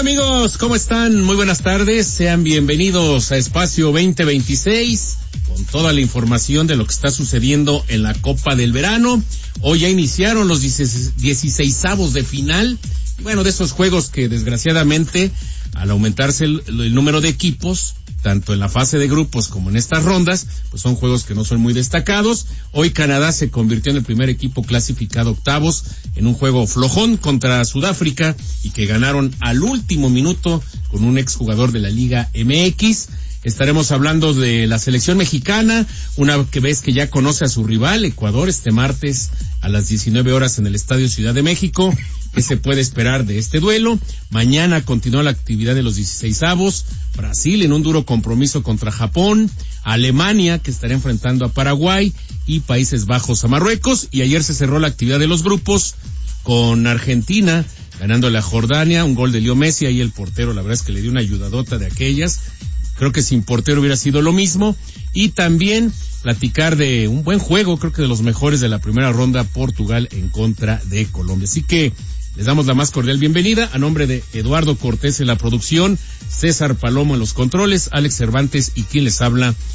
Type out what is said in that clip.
amigos? ¿Cómo están? Muy buenas tardes. Sean bienvenidos a Espacio 2026 con toda la información de lo que está sucediendo en la Copa del Verano. Hoy ya iniciaron los 16avos de final. Bueno, de esos juegos que desgraciadamente, al aumentarse el número de equipos, tanto en la fase de grupos como en estas rondas, pues son juegos que no son muy destacados. Hoy Canadá se convirtió en el primer equipo clasificado octavos en un juego flojón contra Sudáfrica y que ganaron al último minuto con un exjugador de la Liga MX. Estaremos hablando de la selección mexicana, una vez que ya conoce a su rival, Ecuador, este martes a las 19 horas en el Estadio Ciudad de México. ¿Qué se puede esperar de este duelo? Mañana continúa la actividad de los 16avos. Brasil en un duro compromiso contra Japón. Alemania, que estará enfrentando a Paraguay. Y Países Bajos a Marruecos. Y ayer se cerró la actividad de los grupos con Argentina ganándole a Jordania. Un gol de Leo Messi. Ahí el portero, la verdad es que le dio una ayudadota de aquellas. Creo que sin portero hubiera sido lo mismo. Y también platicar de un buen juego, creo que de los mejores de la primera ronda, Portugal en contra de Colombia. Así que les damos la más cordial bienvenida a nombre de Eduardo Cortés en la producción, César Palomo en los controles, Alex Cervantes y quien les habla,